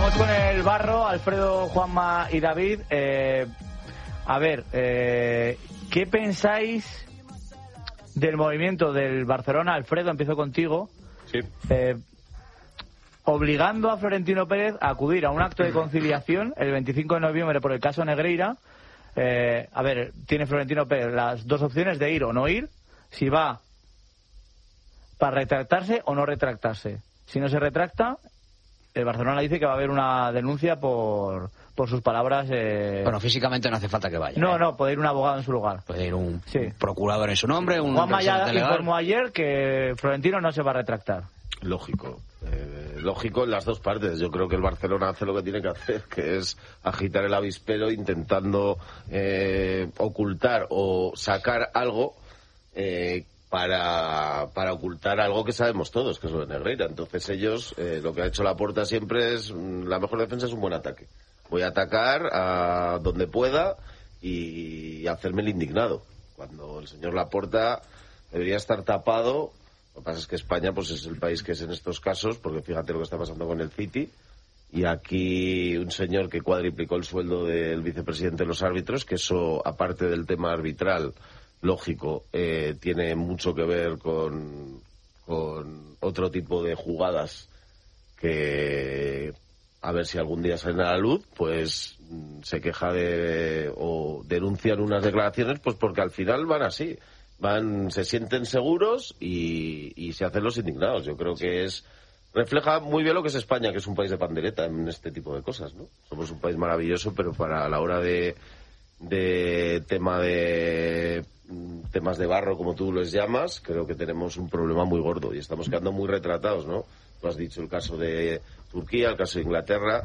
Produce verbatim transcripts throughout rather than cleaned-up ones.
Vamos con el Barro, Alfredo, Juanma y David. Eh, a ver, eh, ¿qué pensáis del movimiento del Barcelona? Alfredo, empiezo contigo. Sí. Eh, obligando a Florentino Pérez a acudir a un acto de conciliación el veinticinco de noviembre por el caso Negreira. Eh, a ver, tiene Florentino Pérez las dos opciones de ir o no ir, si va para retractarse o no retractarse. Si no se retracta, el Barcelona dice que va a haber una denuncia por, por sus palabras. Eh... Bueno, físicamente no hace falta que vaya. No, ¿eh? no, puede ir un abogado en su lugar. Puede ir un, sí. un procurador en su nombre, un Juanma ya legal. informó ayer que Florentino no se va a retractar. Lógico. Eh, lógico en las dos partes. Yo creo que el Barcelona hace lo que tiene que hacer, que es agitar el avispero intentando eh, ocultar o sacar algo eh, para, para ocultar algo que sabemos todos, que es lo de Negreira. Entonces ellos, eh, lo que ha hecho Laporta siempre es, la mejor defensa es un buen ataque. Voy a atacar a donde pueda y hacerme el indignado. Cuando el señor Laporta debería estar tapado. Lo que pasa es que España pues es el país que es en estos casos, porque fíjate lo que está pasando con el City. Y aquí un señor que cuadriplicó el sueldo del vicepresidente de los árbitros, que eso, aparte del tema arbitral, lógico, eh, tiene mucho que ver con, con otro tipo de jugadas que, a ver si algún día salen a la luz, pues se queja de o denuncian unas declaraciones, pues porque al final van así, van, se sienten seguros y, y se hacen los indignados. Yo creo que es refleja muy bien lo que es España, que es un país de pandereta en este tipo de cosas, ¿no? Somos un país maravilloso, pero para la hora de de tema de temas de barro, como tú los llamas, creo que tenemos un problema muy gordo y estamos quedando muy retratados, ¿no? Tú has dicho el caso de Turquía, el caso de Inglaterra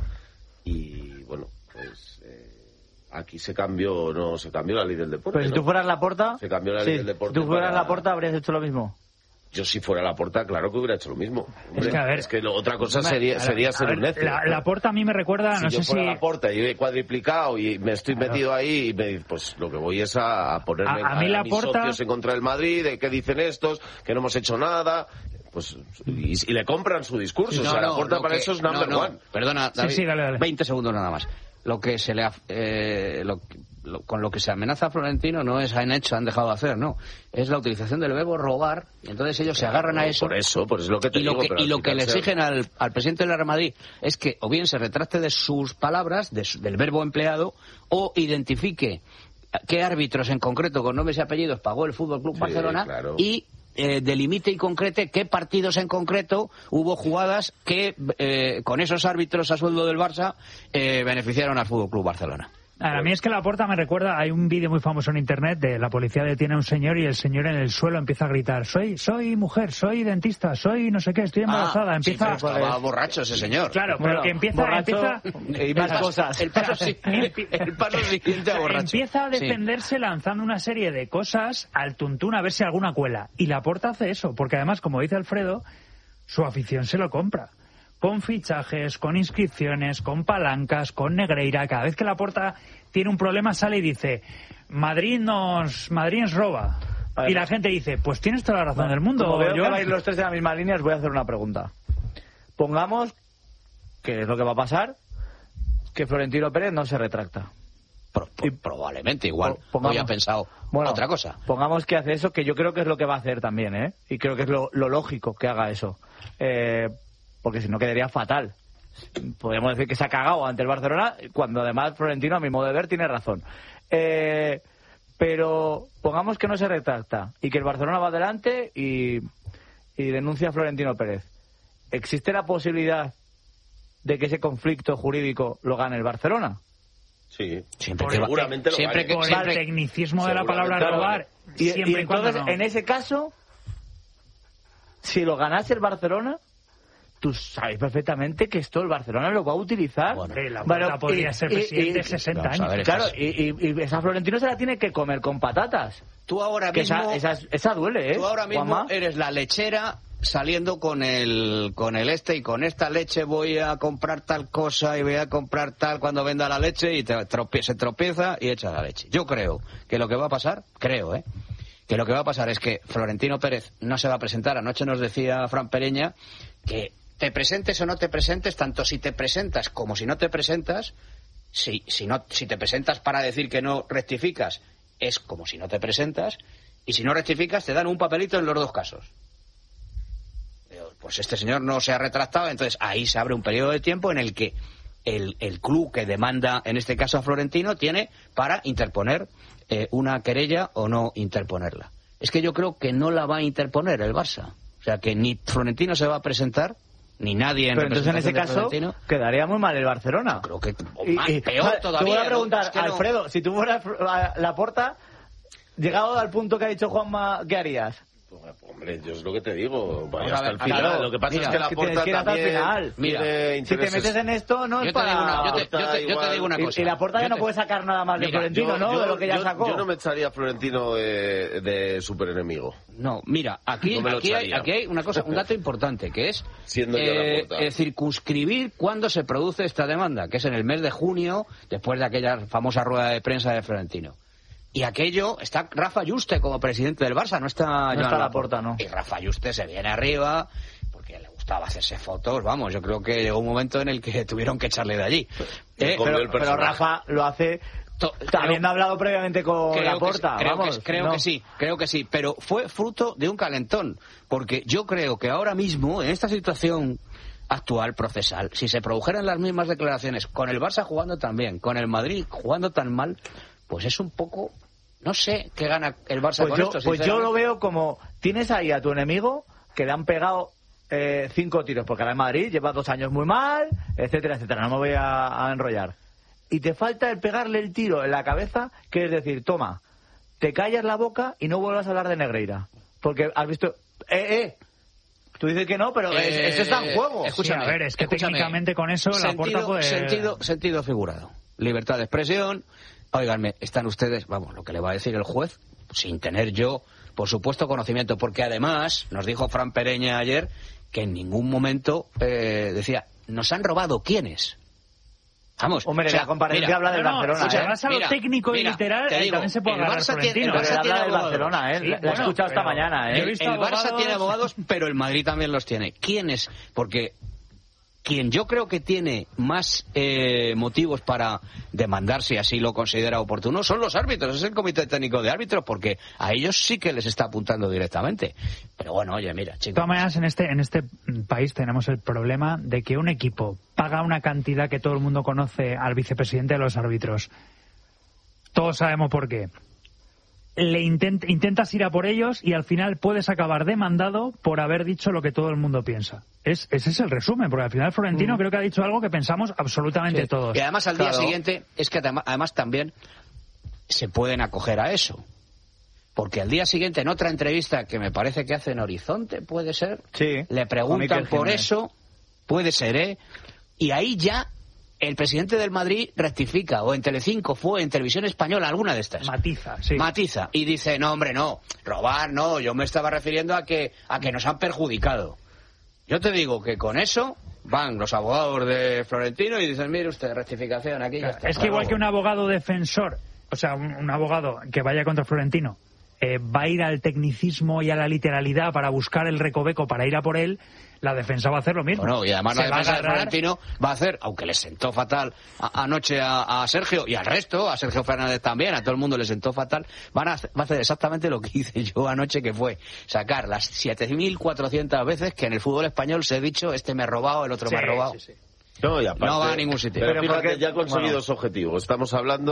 y, bueno, pues eh, aquí se cambió, no, se cambió la ley del deporte. Pero si ¿no? tú fueras Laporta, se cambió la sí, ley del deporte. Si tú fueras para... Laporta, habrías hecho lo mismo. Yo si fuera Laporta, claro que hubiera hecho lo mismo. Hombre, es que, a ver, es que lo, otra cosa a sería, ver, sería ser a ver, un necio. La, Laporta a mí me recuerda, si no yo sé fuera si... Laporta y he cuadriplicado y me estoy claro. metido ahí y me pues lo que voy es a, a ponerme A- a mí a, a Laporta- mis socios en contra del Madrid, de qué dicen estos, que no hemos hecho nada, pues y, y le compran su discurso. No, o sea, no, Laporta lo para que- eso es number no, no, one. Perdona, David, Sí, sí, dale, dale. veinte segundos nada más. Lo que se le ha, eh, lo, lo, con lo que se amenaza a Florentino no es han hecho, han dejado de hacer, no. Es la utilización del verbo robar, y entonces ellos se agarran a eso. Por eso, por eso es lo que te y lo digo. que, pero y al lo que final le se- exigen al, al presidente del Real Madrid es que o bien se retracte de sus palabras, de su- del verbo empleado, o identifique qué árbitros en concreto con nombres y apellidos pagó el Fútbol Club Sí, Barcelona claro. y eh, delimite y concrete qué partidos en concreto hubo jugadas que eh, con esos árbitros a sueldo del Barça eh, beneficiaron al Fútbol Club Barcelona. A mí es que Laporta me recuerda, hay un vídeo muy famoso en internet de la policía detiene a un señor y el señor en el suelo empieza a gritar, soy soy mujer, soy dentista, soy no sé qué, estoy embarazada, Ah, empieza... sí, pero estaba borracho ese señor. Claro, Bueno, pero que empieza, borracho empieza... y más cosas. El paso, sí- el paso siguiente a borracho. Empieza a Sí. defenderse lanzando una serie de cosas al tuntún a ver si alguna cuela. Y Laporta hace eso, porque además, como dice Alfredo, su afición se lo compra. Con fichajes, con inscripciones, con palancas, con Negreira. Cada vez que Laporta tiene un problema sale y dice, Madrid nos, Madrid nos roba. A ver, y la gente dice, pues tienes toda la razón Bueno, del mundo. Como veo yo... que vais los tres en la misma línea, os voy a hacer una pregunta. Pongamos, que es lo que va a pasar, que Florentino Pérez no se retracta. Pro- pro- probablemente, igual. Po- pongamos- Hoy ha pensado Bueno, otra cosa. Pongamos que hace eso, que yo creo que es lo que va a hacer también, ¿eh? Y creo que es lo, lo lógico que haga eso. Eh, porque si no quedaría fatal. Podríamos decir que se ha cagado ante el Barcelona, cuando además Florentino, a mi modo de ver, tiene razón. Eh, pero pongamos que no se retracta y que el Barcelona va adelante y, y denuncia a Florentino Pérez. ¿Existe la posibilidad de que ese conflicto jurídico lo gane el Barcelona? Sí, Siempre Por- que va- seguramente lo siempre gane. que- Por siempre- el tecnicismo de la palabra Seguramente lo robar, Y, y siempre y cuando entonces, no. en ese caso, si lo ganase el Barcelona, tú sabes perfectamente que esto el Barcelona lo va a utilizar. Bueno, Sí, la Bueno, Porta podría y- ser y- presidente y- sesenta vamos a años. ver, Claro, estás- y, y, y esa Florentino se la tiene que comer con patatas. Tú ahora Que mismo, esa, esa, esa duele, ¿eh? tú ahora mismo Juanma? eres la lechera saliendo con el con el este y con esta leche voy a comprar tal cosa y voy a comprar tal cuando venda la leche y te tropie- se tropieza y echa la leche. Yo creo que lo que va a pasar, creo, ¿eh? Que lo que va a pasar es que Florentino Pérez no se va a presentar. Anoche nos decía Fran Pereña que te presentes o no te presentes, tanto si te presentas como si no te presentas, si, si, no, si te presentas para decir que no rectificas, es como si no te presentas, y si no rectificas te dan un papelito en los dos casos. Pues este señor no se ha retractado, entonces ahí se abre un periodo de tiempo en el que el, el club que demanda, en este caso a Florentino, tiene para interponer eh, una querella o no interponerla. Es que yo creo que no la va a interponer el Barça. O sea, que ni Florentino se va a presentar, ni nadie en Pero entonces en ese caso quedaría muy mal el Barcelona. Yo creo que o Y- más, y- peor vale, todavía. Te voy a ¿no? preguntar, Es que no- Alfredo, si tú fueras a Laporta, llegado al punto que ha dicho Juanma, ¿qué harías? Hombre, yo es lo que te digo, vaya Vamos a hasta ver, el final. claro, lo que pasa mira, es que es la que tienes Porta que ir hasta el también final. Mira, tiene Si te intereses. metes en esto, no Yo es te digo para... una, yo te, yo te- yo te igual. digo una Y- cosa. y, la Porta Yo ya no te- puede sacar nada más de Mira, Florentino, ¿no? de lo que ya yo- sacó. yo no me echaría a Florentino de, de superenemigo. No, mira, aquí, No me lo aquí, hay, echaría. aquí hay una cosa, un dato importante, que es Siendo yo la eh, Porta. eh, circunscribir cuándo se produce esta demanda, que es en el mes de junio, después de aquella famosa rueda de prensa de Florentino. Y aquello, está Rafa Juste como presidente del Barça, no está Joan está Laporta. Laporta, no. Y Rafa Juste se viene arriba, porque le gustaba hacerse fotos, vamos, yo creo que llegó un momento en el que tuvieron que echarle de allí. Le Eh, comió pero, el pero personaje. Rafa lo hace To- habiendo hablado previamente con Creo Laporta. que, sí, creo vamos, que, creo no. que sí, creo que sí, pero fue fruto de un calentón, porque yo creo que ahora mismo, en esta situación actual, procesal, si se produjeran las mismas declaraciones, con el Barça jugando tan bien, con el Madrid jugando tan mal, pues es un poco, no sé qué gana el Barça Pues con yo, esto. pues yo lo sinceramente. veo como, tienes ahí a tu enemigo que le han pegado eh, cinco tiros, porque ahora en Madrid lleva dos años muy mal, etcétera, etcétera, no me voy a, a enrollar. Y te falta el pegarle el tiro en la cabeza, que es decir, toma, te callas la boca y no vuelvas a hablar de Negreira. Porque has visto, eh, eh, tú dices que no, pero es- Eh, eso está en juego. Escúchame, Sí, a ver, es que escúchame. técnicamente con eso sentido, Laporta puede... Sentido, sentido figurado. Libertad de expresión. Óiganme, están ustedes, vamos, lo que le va a decir el juez, sin tener yo, por supuesto, conocimiento, porque además, nos dijo Fran Pereña ayer, que en ningún momento eh, decía, ¿nos han robado quiénes? Vamos, Hombre, o sea, la comparecencia mira, habla del no, no, Barcelona, escucha, ¿eh? vas a lo técnico y mira, literal, te eh, digo, también se puede el agarrar Barça tiene, el Florentino. Pero Barça él tiene habla del abogados. Barcelona, ¿eh? Sí, La- la he bueno, escuchado esta pero mañana, yo he ¿eh? visto El Barça abogados- tiene abogados, pero el Madrid también los tiene. ¿Quiénes? Porque quien yo creo que tiene más eh, motivos para demandar, si así lo considera oportuno, son los árbitros, es el Comité Técnico de Árbitros, porque a ellos sí que les está apuntando directamente. Pero bueno, oye, mira, De chicos. todas maneras, en este, en este país tenemos el problema de que un equipo paga una cantidad que todo el mundo conoce al vicepresidente de los árbitros. Todos sabemos por qué. Le intent- intentas ir a por ellos y al final puedes acabar demandado por haber dicho lo que todo el mundo piensa. Es, ese es el resumen, porque al final Florentino creo que ha dicho algo que pensamos absolutamente Sí. todos. Y además al día Claro. siguiente, es que además, además también se pueden acoger a eso. Porque al día siguiente, en otra entrevista que me parece que hace en Horizonte, puede ser, Sí, le con preguntan Miquel por Jiménez. eso, puede ser, ¿eh? Y ahí ya el presidente del Madrid rectifica, o en Telecinco fue, en Televisión Española, alguna de estas. Matiza, sí. Matiza y dice, no, hombre, no, robar, no, yo me estaba refiriendo a que, a que nos han perjudicado. Yo te digo que con eso van los abogados de Florentino y dicen, mire usted, rectificación, aquí ya está. Es que igual que un abogado defensor, o sea, un, un abogado que vaya contra Florentino, eh, va a ir al tecnicismo y a la literalidad para buscar el recoveco para ir a por él, la defensa va a hacer lo mismo. Bueno, y además la Se va a defensa de agarrar- Florentino va a hacer, aunque le sentó fatal a- anoche a, a Sergio y al resto, a Sergio Fernández también, a todo el mundo le sentó fatal, van a, hacer- va a hacer exactamente lo que hice yo anoche, que fue sacar las siete mil cuatrocientas veces que en el fútbol español se ha dicho, este me ha robado, el otro Sí, me ha robado. sí, sí. No, y aparte- No va a ningún sitio. Pero Pero fíjate, porque- ya ha conseguido bueno. su objetivo. Estamos hablando